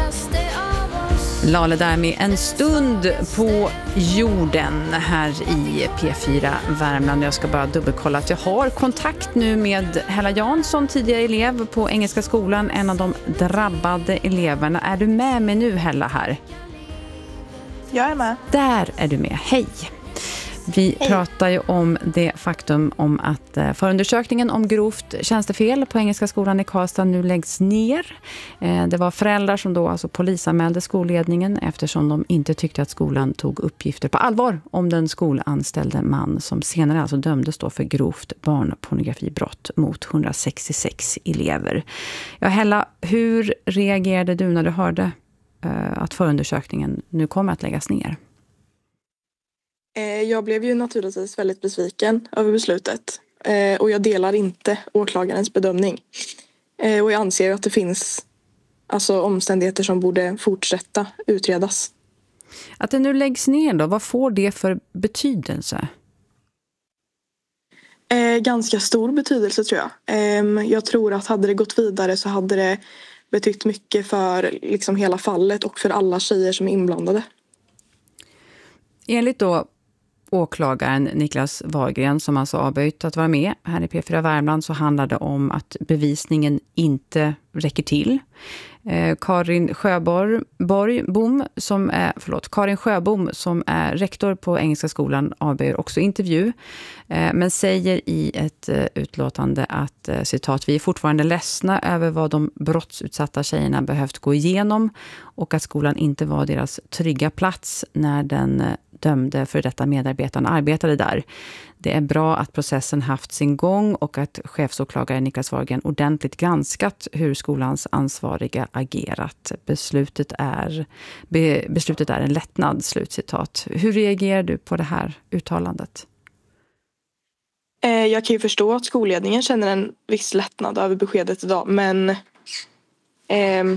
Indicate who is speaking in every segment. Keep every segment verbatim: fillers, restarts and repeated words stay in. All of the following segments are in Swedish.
Speaker 1: Lale där med En stund på jorden här i P fyra Värmland. Jag ska bara dubbelkolla att jag har kontakt nu med Hella Jansson, tidigare elev på Engelska skolan, en av de drabbade eleverna. Är du med mig nu, Hella, här?
Speaker 2: Jag är med.
Speaker 1: Där är du med. Hej! Vi
Speaker 2: Hej.
Speaker 1: pratar ju om det faktum om att förundersökningen om grovt tjänstefel på Engelska skolan i Karlstad nu läggs ner. Det var föräldrar som då alltså polisanmälde skolledningen eftersom de inte tyckte att skolan tog uppgifter på allvar om den skolanställde man som senare alltså dömdes då för grovt barnpornografibrott mot etthundrasextiosex elever. Ja, Hella, hur reagerade du när du hörde att förundersökningen nu kommer att läggas ner?
Speaker 2: Jag blev ju naturligtvis väldigt besviken över beslutet och jag delar inte åklagarens bedömning. Och jag anser att det finns alltså omständigheter som borde fortsätta utredas.
Speaker 1: Att det nu läggs ner då, vad får det för betydelse?
Speaker 2: Ganska stor betydelse tror jag. Jag tror att hade det gått vidare så hade det betytt mycket för liksom hela fallet och för alla tjejer som är inblandade.
Speaker 1: Enligt då åklagaren Niklas Wahlgren, som alltså avböjt att vara med här i P fyra Värmland, så handlar det om att bevisningen inte räcker till. Eh, Karin Sjöborg, Borg, Bom, som är, förlåt, Karin Sjöbom som är rektor på Engelska skolan avböjer också intervju, eh, men säger i ett eh, utlåtande att eh, citat, vi är fortfarande ledsna över vad de brottsutsatta tjejerna behövt gå igenom och att skolan inte var deras trygga plats när den eh, dömde för detta medarbetarna arbetade där. Det är bra att processen haft sin gång och att chefsåklagare Niklas Wahlgren ordentligt granskat hur skolans ansvariga agerat. Beslutet är, be, beslutet är en lättnad, slutcitat. Hur reagerar du på det här uttalandet?
Speaker 2: Jag kan ju förstå att skolledningen känner en viss lättnad över beskedet idag, men eh,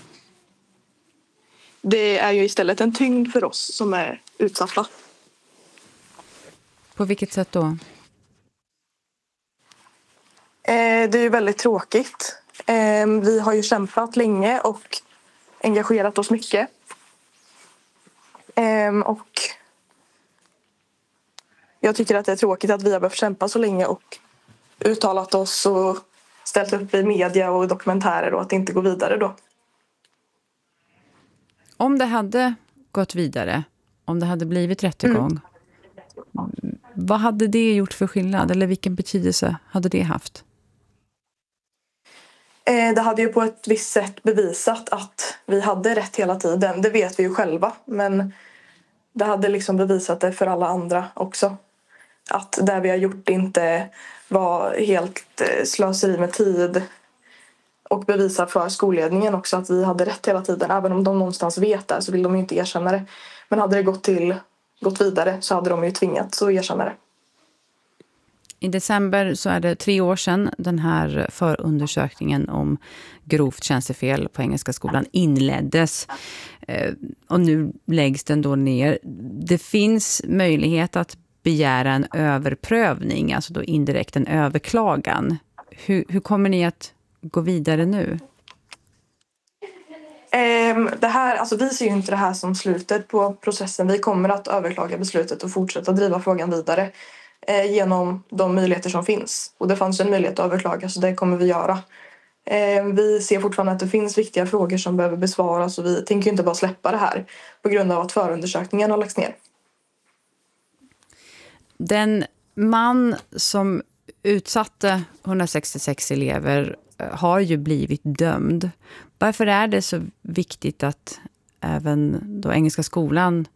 Speaker 2: det är ju istället en tyngd för oss som är utsatta.
Speaker 1: På vilket sätt då?
Speaker 2: Eh, det är ju väldigt tråkigt. Eh, vi har ju kämpat länge och engagerat oss mycket. Eh, och jag tycker att det är tråkigt att vi har behövt kämpa så länge och uttalat oss och ställt upp i media och dokumentärer och att inte gå vidare då.
Speaker 1: Om det hade gått vidare, om det hade blivit rättegång, mm. vad hade det gjort för skillnad? Eller vilken betydelse hade det haft?
Speaker 2: Eh, det hade ju på ett visst sätt bevisat att vi hade rätt hela tiden. Det vet vi ju själva. Men det hade liksom bevisat det för alla andra också. Att det vi har gjort inte var helt eh, slöseri med tid. Och bevisa för skolledningen också att vi hade rätt hela tiden. Även om de någonstans vet det så vill de ju inte erkänna det. Men hade det gått, till, gått vidare så hade de ju tvingats att erkänna det.
Speaker 1: I december så är det tre år sedan den här förundersökningen om grovt tjänstefel på Engelska skolan inleddes. Och nu läggs den då ner. Det finns möjlighet att begära en överprövning, alltså då indirekt en överklagan. Hur, hur kommer ni att gå vidare nu?
Speaker 2: Det här, alltså vi ser ju inte det här som slutet på processen. Vi kommer att överklaga beslutet och fortsätta driva frågan vidare eh, genom de möjligheter som finns. Och det fanns en möjlighet att överklaga, så det kommer vi göra. Eh, vi ser fortfarande att det finns viktiga frågor som behöver besvaras och vi tänker inte bara släppa det här på grund av att förundersökningen har lagts ner.
Speaker 1: Den man som utsatte etthundrasextiosex elever har ju blivit dömd. Varför är det så viktigt att även då Engelska skolan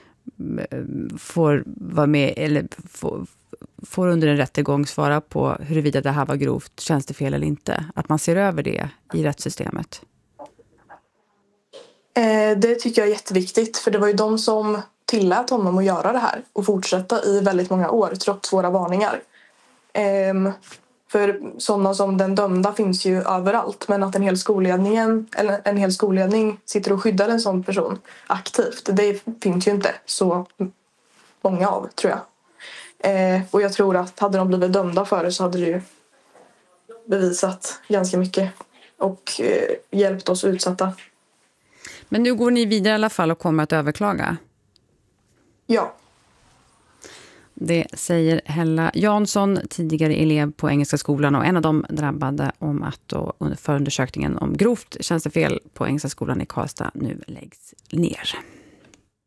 Speaker 1: får vara med eller får, får under en rättegång svara på huruvida det här var grovt tjänstefel eller inte? Att man ser över det i rättssystemet?
Speaker 2: Eh, det tycker jag är jätteviktigt, för det var ju de som tillät honom att göra det här och fortsätta i väldigt många år trots våra varningar. Eh, För sådana som den dömda finns ju överallt. Men att en hel, skolledningen, eller en hel skolledning sitter och skyddar en sån person aktivt, det finns ju inte så många av, tror jag. Eh, och jag tror att hade de blivit dömda för det så hade det ju bevisat ganska mycket och eh, hjälpt oss utsatta.
Speaker 1: Men nu går ni vidare i alla fall och kommer att överklaga?
Speaker 2: Ja.
Speaker 1: Det säger Hella Jansson, tidigare elev på Engelska skolan och en av de drabbade om att då förundersökningen om grovt tjänstefel på Engelska skolan i Karlstad nu läggs ner.